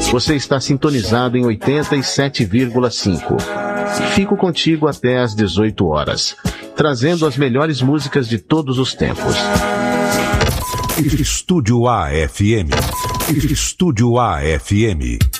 Você está sintonizado em 87,5. Fico contigo até às 18 horas, trazendo as melhores músicas de todos os tempos. Estúdio AFM. Estúdio AFM.